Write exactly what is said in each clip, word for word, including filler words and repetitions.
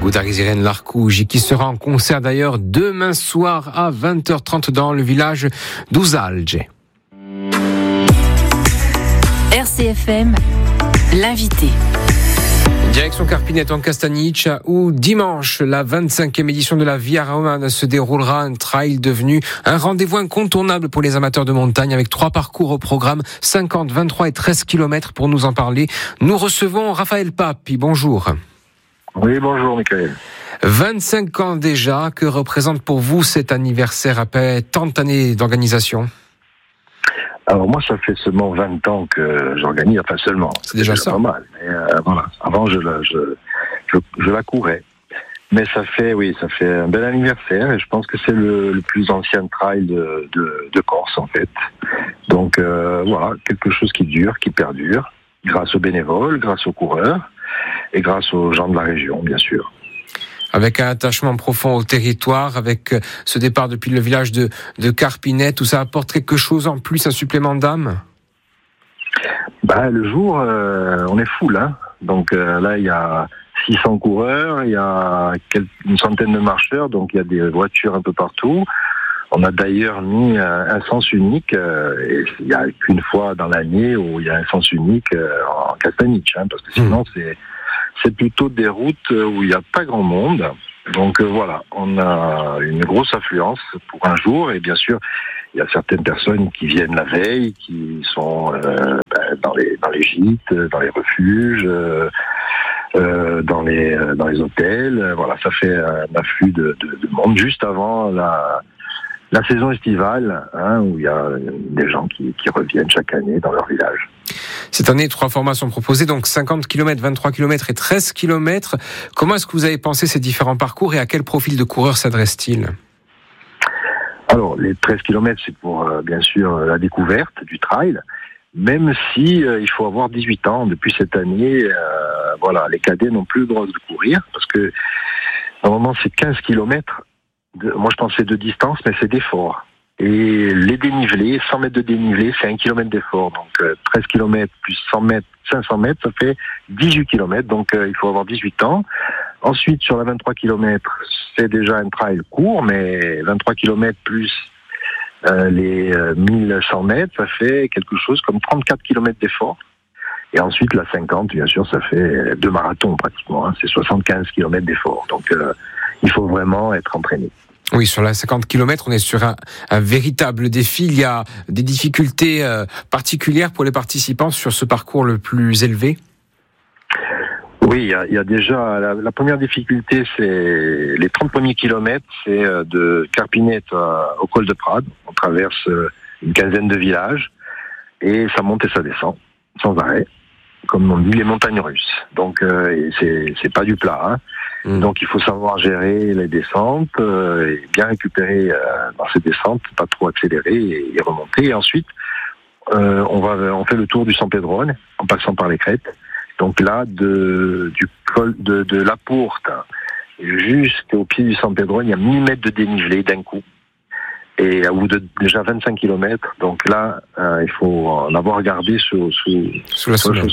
Goudarizirène Larcouge, qui sera en concert d'ailleurs demain soir à vingt heures trente dans le village d'Ouzalge. R C F M, l'invité. Direction Carpinette en Castaniche, où dimanche, la vingt-cinquième édition de la Via Romana se déroulera, un trail devenu un rendez-vous incontournable pour les amateurs de montagne, avec trois parcours au programme, cinquante, vingt-trois et treize kilomètres. Pour nous en parler, nous recevons Raphaël Papi. Bonjour. Oui, bonjour Michael. vingt-cinq ans déjà, que représente pour vous cet anniversaire après tant d'années d'organisation ? Alors moi, ça fait seulement vingt ans que j'organise, enfin seulement. C'est déjà ça. Pas mal. Mais euh, voilà. Avant, je la, je, je, je la courais. Mais ça fait, oui, ça fait un bel anniversaire et je pense que c'est le, le plus ancien trail de, de, de Corse en fait. Donc euh, voilà, quelque chose qui dure, qui perdure, grâce aux bénévoles, grâce aux coureurs et grâce aux gens de la région, bien sûr. Avec un attachement profond au territoire, avec ce départ depuis le village de, de Carpinette, où ça apporte quelque chose en plus, un supplément d'âme ? Bah, le jour, euh, on est full, hein. Donc euh, là, il y a six cents coureurs, il y a quelques, une centaine de marcheurs, donc il y a des voitures un peu partout. On a d'ailleurs mis un, un sens unique, euh, et il n'y a qu'une fois dans l'année où il y a un sens unique euh, en Castaniche, hein, parce que sinon, mmh. c'est... c'est plutôt des routes où il n'y a pas grand monde. Donc euh, voilà, on a une grosse affluence pour un jour. Et bien sûr, il y a certaines personnes qui viennent la veille, qui sont euh, ben, dans les dans les gîtes, dans les refuges, euh, euh, dans les dans les hôtels. Voilà, ça fait un afflux de, de, de monde juste avant la la saison estivale, hein, où il y a des gens qui, qui reviennent chaque année dans leur village. Cette année, trois formats sont proposés, donc cinquante kilomètres, vingt-trois kilomètres et treize kilomètres. Comment est-ce que vous avez pensé ces différents parcours et à quel profil de coureurs s'adressent-ils ? Alors, les treize kilomètres, c'est pour, euh, bien sûr, la découverte du trail, même si euh, il faut avoir dix-huit ans. Depuis cette année, euh, voilà, les cadets n'ont plus le droit de courir, parce que, normalement, c'est quinze kilomètres. De, moi, je pensais de distance, mais c'est d'effort. Et les dénivelés, cent mètres de dénivelé, c'est un kilomètre d'effort. Donc euh, treize kilomètres plus cent mètres, cinq cents mètres, ça fait dix-huit kilomètres. Donc euh, il faut avoir dix-huit ans. Ensuite, sur la vingt-trois kilomètres, c'est déjà un trail court, mais vingt-trois kilomètres plus euh, les euh, mille cent mètres, ça fait quelque chose comme trente-quatre kilomètres d'effort. Et ensuite, la cinquante, bien sûr, ça fait deux marathons pratiquement. Hein, c'est soixante-quinze kilomètres d'effort. Donc euh, il faut vraiment être entraîné. Oui, sur la cinquante kilomètres, on est sur un, un véritable défi. Il y a des difficultés euh, particulières pour les participants sur ce parcours le plus élevé ? Oui, il y a, il y a déjà... La, la première difficulté, c'est les trente premiers kilomètres, c'est de Carpinette à, au col de Prades. On traverse une quinzaine de villages et ça monte et ça descend, sans arrêt. Comme on dit, les montagnes russes. Donc, euh, c'est, c'est pas du plat, hein. Mmh. Donc, il faut savoir gérer les descentes, euh, et bien récupérer euh, dans ces descentes, pas trop accélérer et, et remonter. Et ensuite, euh, on va, on fait le tour du San Pedrone en passant par les crêtes. Donc là, de, du col de, de la Porte jusqu'au pied du San Pedrone, il y a mille mètres de dénivelé d'un coup. Et à bout de déjà vingt-cinq kilomètres, donc là, euh, il faut en avoir gardé sous, sous, sous la semelle.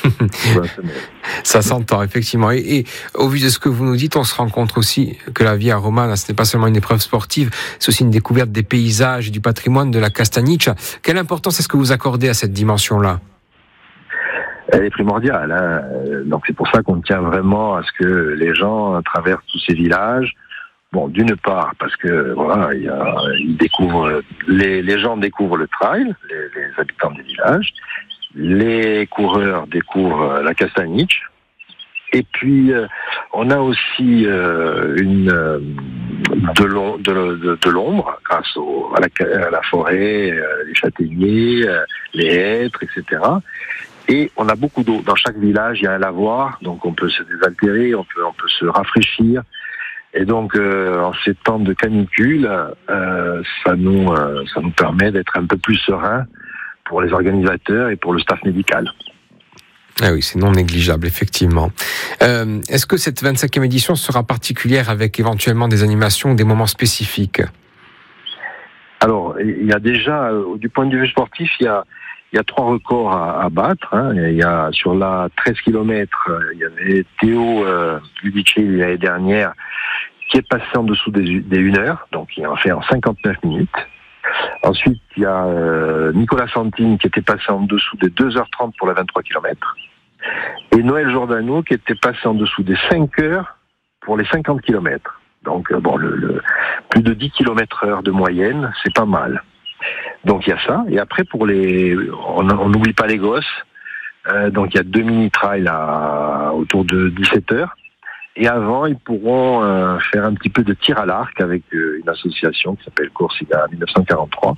Ça s'entend, effectivement. Et, et au vu de ce que vous nous dites, on se rend compte aussi que la Via Romana, ce n'est pas seulement une épreuve sportive, c'est aussi une découverte des paysages et du patrimoine de la Castaniche. Quelle importance est-ce que vous accordez à cette dimension-là ? Elle est primordiale, hein. Donc c'est pour ça qu'on tient vraiment à ce que les gens traversent tous ces villages. Bon, d'une part, parce que voilà, il y a, ils découvrent, les, les gens découvrent le trail, les, les habitants des villages, les coureurs découvrent la Castaniche, et puis euh, on a aussi euh, une euh, de, l'om- de, de, de l'ombre grâce au, à, la, à la forêt, euh, les châtaigniers, euh, les hêtres, et cetera. Et on a beaucoup d'eau. Dans chaque village, il y a un lavoir, donc on peut se désaltérer, on peut, on peut se rafraîchir. Et donc, euh, en ces temps de canicule, euh, ça nous, euh, ça nous permet d'être un peu plus serein pour les organisateurs et pour le staff médical. Ah oui, c'est non négligeable, effectivement. Euh, est-ce que cette vingt-cinquième édition sera particulière avec éventuellement des animations ou des moments spécifiques ? Alors, il y a déjà, euh, du point de vue sportif, il y a, il y a trois records à, à battre. Hein. Il y a sur la treize kilomètres, il y avait Théo euh, Ludice l'année dernière qui est passé en dessous des, des une heure, donc il en fait en cinquante-neuf minutes. Ensuite, il y a euh, Nicolas Santine qui était passé en dessous des deux heures trente pour la vingt-trois kilomètres. Et Noël Giordano qui était passé en dessous des cinq heures pour les cinquante kilomètres. Donc, euh, bon, le, le, plus de dix kilomètres heure de moyenne, c'est pas mal. Donc, il y a ça. Et après, pour les, on n'oublie pas les gosses. Euh, donc, il y a deux mini-trails à, autour de dix-sept heures. Et avant, ils pourront euh, faire un petit peu de tir à l'arc avec euh, une association qui s'appelle Coursica dix-neuf cent quarante-trois.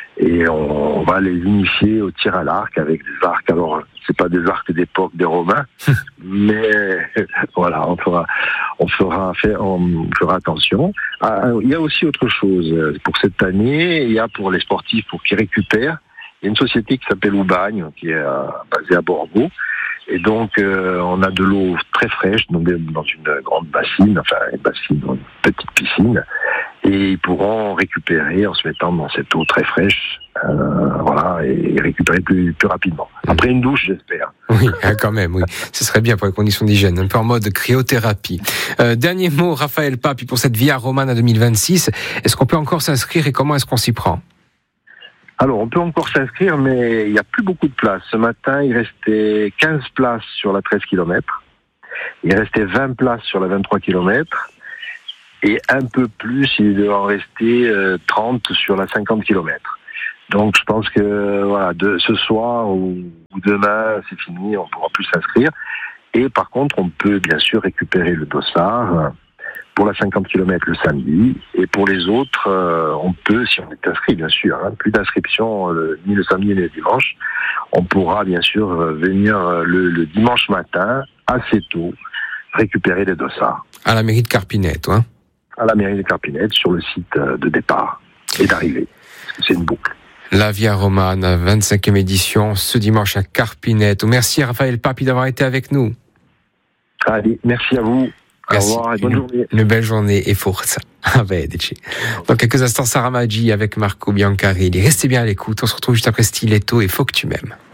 Et on, on va les initier au tir à l'arc avec des arcs. Alors, c'est pas des arcs d'époque des Romains, mais voilà, on fera, on fera, faire, on fera attention. Ah, il y a aussi autre chose pour cette année. Il y a pour les sportifs pour qu'ils récupèrent. Il y a une société qui s'appelle Oubagne, qui est euh, basée à Borgo. Et donc, euh, on a de l'eau très fraîche dans, des, dans une grande bassine, enfin une bassine, une petite piscine, et ils pourront récupérer en se mettant dans cette eau très fraîche, euh, voilà, et récupérer plus, plus rapidement. Après une douche, j'espère. Oui, quand même, oui. Ce serait bien pour les conditions d'hygiène, un peu en mode cryothérapie. Euh, dernier mot, Raphaël Papi, pour cette Via Romana deux mille vingt-six. Est-ce qu'on peut encore s'inscrire et comment est-ce qu'on s'y prend ? Alors, on peut encore s'inscrire, mais il n'y a plus beaucoup de places. Ce matin, il restait quinze places sur la treize kilomètres. Il restait vingt places sur la vingt-trois kilomètres. Et un peu plus, il doit en rester euh, trente sur la cinquante kilomètres. Donc, je pense que voilà, de, ce soir ou, ou demain, c'est fini, on ne pourra plus s'inscrire. Et par contre, on peut bien sûr récupérer le dossard pour la cinquante kilomètres le samedi, et pour les autres, euh, on peut, si on est inscrit bien sûr, hein, plus d'inscriptions euh, ni le samedi ni le dimanche, on pourra bien sûr euh, venir euh, le, le dimanche matin, assez tôt, récupérer des dossards. À la mairie de Carpinet, toi hein À la mairie de Carpinet, sur le site euh, de départ et d'arrivée, parce que c'est une boucle. La Via Romana, vingt-cinquième édition, ce dimanche à Carpinet. Merci Raphaël Papi d'avoir été avec nous. Allez, merci à vous. Merci. Au revoir et bonne une, journée. Une belle journée et forza. Dans quelques instants, Sarah Maggi avec Marco Biancarelli. Restez bien à l'écoute. On se retrouve juste après Stiletto et Faut que tu m'aimes.